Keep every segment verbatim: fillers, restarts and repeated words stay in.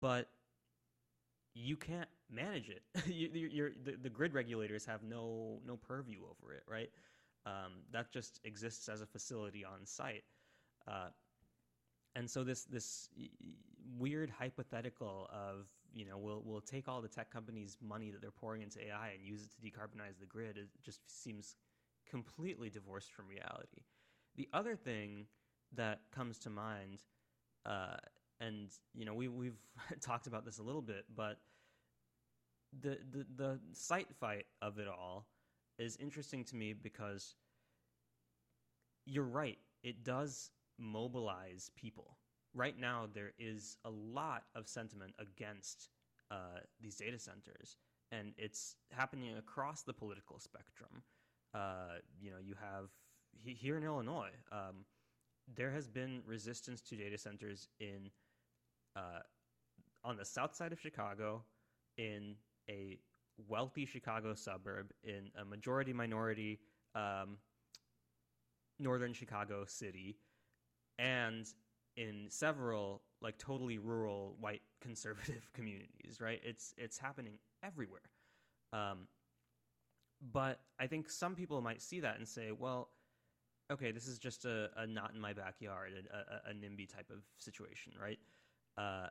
but you can't manage it. you, you're, the, the grid regulators have no no purview over it, right? Um, that just exists as a facility on site. Uh, and so this this weird hypothetical of, you know, we'll we'll take all the tech companies' money that they're pouring into A I and use it to decarbonize the grid, it just seems completely divorced from reality. The other thing that comes to mind, uh, and you know, we we've talked about this a little bit, but the the the site fight of it all is interesting to me because you're right. It does mobilize people. Right now, there is a lot of sentiment against uh, these data centers, and it's happening across the political spectrum. Uh, you know, you have here in Illinois, um, there has been resistance to data centers in uh, on the south side of Chicago, in a wealthy Chicago suburb, in a majority minority um, northern Chicago city, and in several like totally rural white conservative communities. Right? It's it's happening everywhere. Um, but I think some people might see that and say, well, okay, this is just a, a not in my backyard, a, a, a NIMBY type of situation, right? Uh,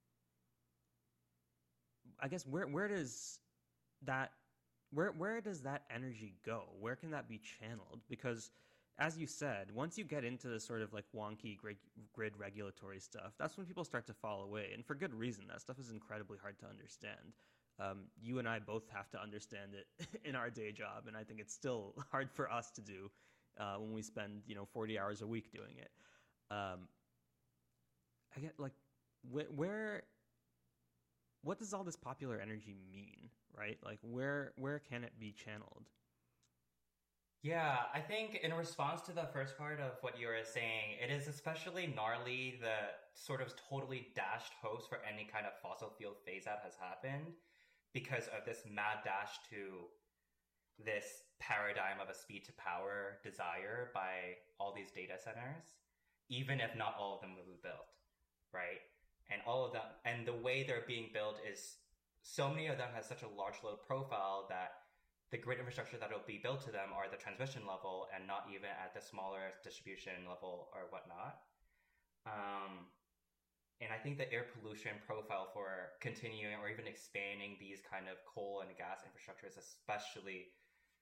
I guess where where does that where where does that energy go? Where can that be channeled? Because as you said, once you get into the sort of like wonky grid, grid regulatory stuff, that's when people start to fall away, and for good reason. That stuff is incredibly hard to understand. Um, you and I both have to understand it in our day job, and I think it's still hard for us to do uh, when we spend you know forty hours a week doing it. Um, I get like wh- where what does all this popular energy mean, right? Like where where can it be channeled? Yeah, I think in response to the first part of what you were saying, it is especially gnarly the sort of totally dashed hopes for any kind of fossil fuel phase out has happened because of this mad dash to this paradigm of a speed to power desire by all these data centers, even if not all of them will be built, right? And all of them, and the way they're being built is so many of them has such a large load profile that the grid infrastructure that will be built to them are at the transmission level and not even at the smaller distribution level or whatnot. Um, and I think the air pollution profile for continuing or even expanding these kind of coal and gas infrastructure is especially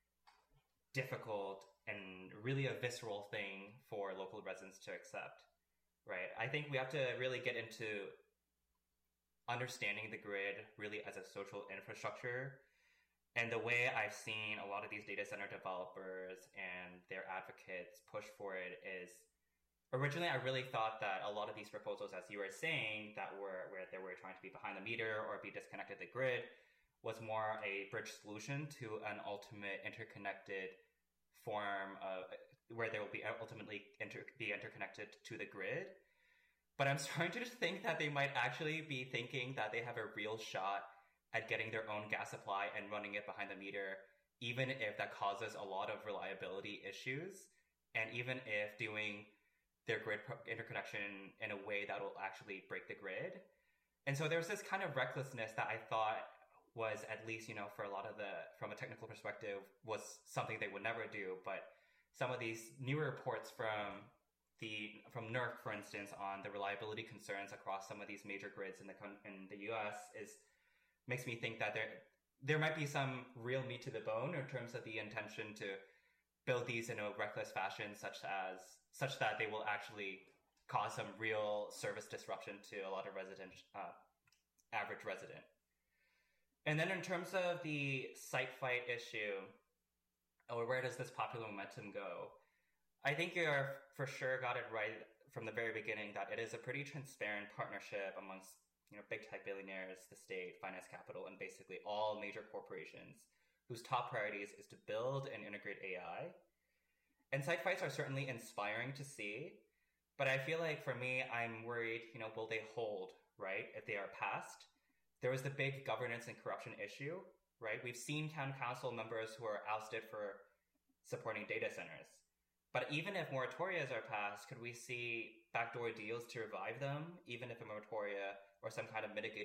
difficult and really a visceral thing for local residents to accept, right? I think we have to really get into understanding the grid really as a social infrastructure. And the way I've seen a lot of these data center developers and their advocates push for it is originally I really thought that a lot of these proposals, as you were saying, that were where they were trying to be behind the meter or be disconnected to the grid was more a bridge solution to an ultimate interconnected form of where they will be ultimately inter, be interconnected to the grid. But I'm starting to just think that they might actually be thinking that they have a real shot at getting their own gas supply and running it behind the meter, even if that causes a lot of reliability issues, and even if doing their grid interconnection in a way that will actually break the grid. And so there's this kind of recklessness that I thought was, at least, you know, for a lot of the, from a technical perspective, was something they would never do. But some of these new reports from the, from NERC, for instance, on the reliability concerns across some of these major grids in the, in the U S is, makes me think that there, there might be some real meat to the bone in terms of the intention to build these in a reckless fashion, such as, such that they will actually cause some real service disruption to a lot of resident, uh, average resident. And then in terms of the site fight issue, or where does this popular momentum go? I think you're for sure got it right from the very beginning that it is a pretty transparent partnership amongst, you know, big tech billionaires, the state, finance capital, and basically all major corporations whose top priorities is to build and integrate A I. And site fights are certainly inspiring to see, but I feel like for me, I'm worried, you know, will they hold, right, if they are passed? There was the big governance and corruption issue, right? We've seen town council members who are ousted for supporting data centers. But even if moratorias are passed, could we see backdoor deals to revive them, even if a moratoria or some kind of mitigated